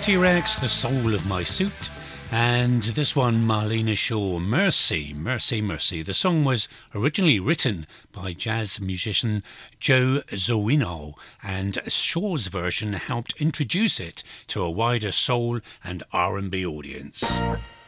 T-Rex, The Soul of My Suit, and this one, Marlena Shaw, Mercy, Mercy, Mercy. The song was originally written by jazz musician Joe Zawinul, and Shaw's version helped introduce it to a wider soul and R&B audience.